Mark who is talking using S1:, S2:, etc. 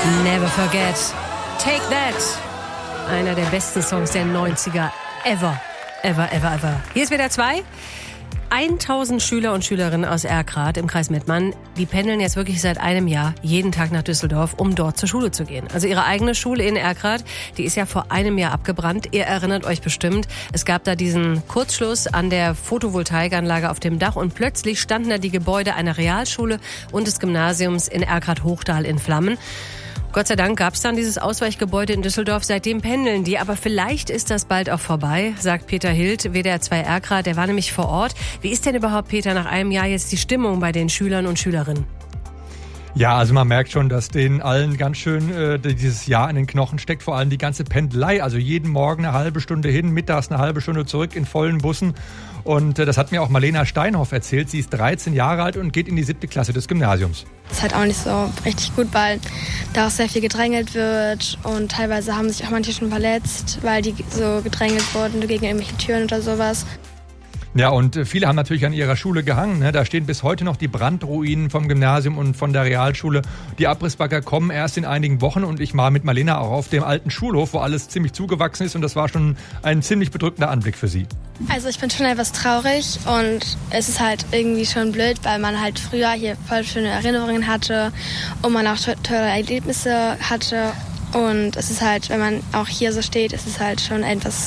S1: Never Forget. Take That. Einer der besten Songs der 90er ever. Ever, ever, ever. Hier ist wieder 2. 1000 Schüler und Schülerinnen aus Erkrath im Kreis Mettmann, die pendeln jetzt wirklich seit einem Jahr jeden Tag nach Düsseldorf, um dort zur Schule zu gehen. Also ihre eigene Schule in Erkrath, die ist ja vor einem Jahr abgebrannt. Ihr erinnert euch bestimmt, es gab da diesen Kurzschluss an der Photovoltaikanlage auf dem Dach und plötzlich standen da die Gebäude einer Realschule und des Gymnasiums in Erkrath-Hochdahl in Flammen. Gott sei Dank gab es dann dieses Ausweichgebäude in Düsseldorf. Seitdem pendeln die. Aber vielleicht ist das bald auch vorbei, sagt Peter Hild, WDR 2 Erkrath. Der war nämlich vor Ort. Wie ist denn überhaupt, Peter, nach einem Jahr jetzt die Stimmung bei den Schülern und Schülerinnen?
S2: Ja, also man merkt schon, dass denen allen ganz schön dieses Jahr in den Knochen steckt. Vor allem die ganze Pendelei. Also jeden Morgen eine halbe Stunde hin, mittags eine halbe Stunde zurück in vollen Bussen. Und das hat mir auch Marlena Steinhoff erzählt. Sie ist 13 Jahre alt und geht in die 7. Klasse des Gymnasiums.
S3: Das ist halt auch nicht so richtig gut, weil da auch sehr viel gedrängelt wird. Und teilweise haben sich auch manche schon verletzt, weil die so gedrängelt wurden gegen irgendwelche Türen oder sowas.
S2: Ja, und viele haben natürlich an ihrer Schule gehangen. Da stehen bis heute noch die Brandruinen vom Gymnasium und von der Realschule. Die Abrissbagger kommen erst in einigen Wochen und ich war mit Marlena auch auf dem alten Schulhof, wo alles ziemlich zugewachsen ist und das war schon ein ziemlich bedrückender Anblick für sie.
S3: Also ich bin schon etwas traurig und es ist halt irgendwie schon blöd, weil man halt früher hier voll schöne Erinnerungen hatte und man auch tolle Erlebnisse hatte. Und es ist halt, wenn man auch hier so steht, es ist halt schon etwas